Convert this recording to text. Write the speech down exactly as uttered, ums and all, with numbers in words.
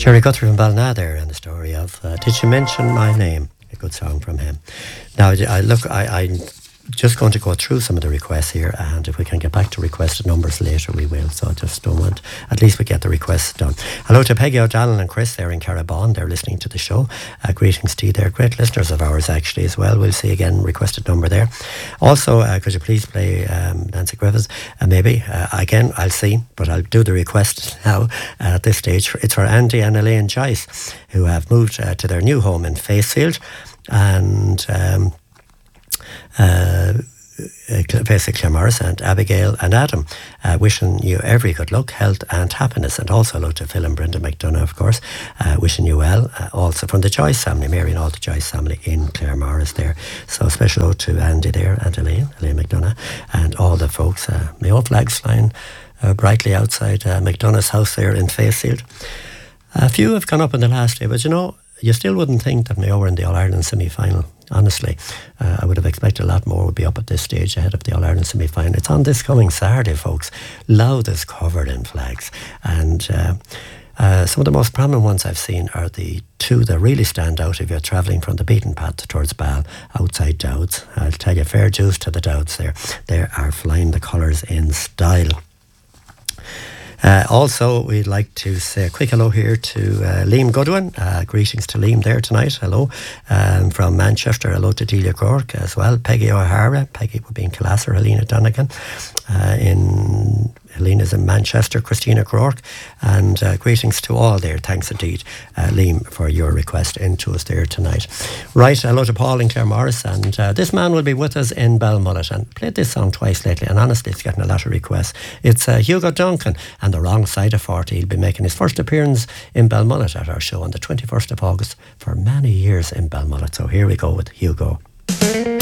Jerry Guthrie from Balna there, and the story of uh, Did You Mention My Name? A good song from him. Now, I look, I, I'm just going to go through some of the requests here, and if we can get back to requested numbers later, we will. So I just don't want, at least we get the requests done. Hello to Peggy O'Donnell and Chris there in Carabon. They're listening to the show. Uh, greetings to you. They're great listeners of ours, actually, as well. We'll see again, requested number there. Also, uh, could you please play um, Nancy Griffiths? Uh, maybe. Uh, again, I'll see, but I'll do the request now uh, at this stage. It's for Andy and Elaine Joyce, who have moved uh, to their new home in Facefield. And... Um, Uh, basically Claremorris and Abigail and Adam, uh, wishing you every good luck, health and happiness. And also hello to Phil and Brenda McDonough, of course, uh, wishing you well, uh, also from the Joyce family, Mary and all the Joyce family in Claremorris there. So special hello to Andy there and Elaine, Elaine McDonough, and all the folks. Uh, may all flags flying uh, brightly outside uh, McDonough's house there in Facefield. A few have gone up in the last day, but you know, you still wouldn't think that Mayo were in the All-Ireland semi-final. Honestly, uh, I would have expected a lot more would be up at this stage ahead of the All-Ireland semi-final. It's on this coming Saturday, folks. Louth is covered in flags. And uh, uh, some of the most prominent ones I've seen are the two that really stand out if you're travelling from the beaten path towards Ball, outside Dowds. I'll tell you, fair dues to the Dowds there. They are flying the colours in style. Uh, also, we'd like to say a quick hello here to uh, Liam Goodwin. Uh, greetings to Liam there tonight. Hello. Um, from Manchester. Hello to Delia Cork as well. Peggy O'Hara. Peggy would be in Killasser. Helena Donegan. Uh, in Helena's in Manchester. Christina Cork. And uh, greetings to all there. Thanks indeed, uh, Liam, for your request into us there tonight. Right. Hello to Paul in Claremorris. And uh, this man will be with us in Balmullet. And played this song twice lately. And honestly, it's getting a lot of requests. It's uh, Hugo Duncan and The Wrong Side of forty. He'll be making his first appearance in Balmullet at our show on the twenty-first of August for many years in Balmullet. So here we go with Hugo.